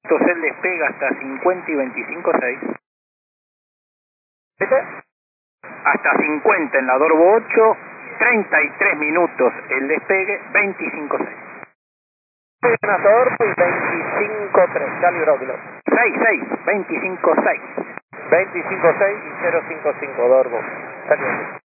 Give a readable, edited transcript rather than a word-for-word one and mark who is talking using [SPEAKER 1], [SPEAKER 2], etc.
[SPEAKER 1] Entonces él despega hasta 50 y 25.6.
[SPEAKER 2] ¿Viste?
[SPEAKER 1] Hasta 50 en la Dorvo 8, 33 minutos el despegue, 25.6.
[SPEAKER 2] Ganador y 25-3, Charlie Brokilo.
[SPEAKER 1] 6, 25.6.
[SPEAKER 2] 25-6 y 055 Dorvo. Saliendo.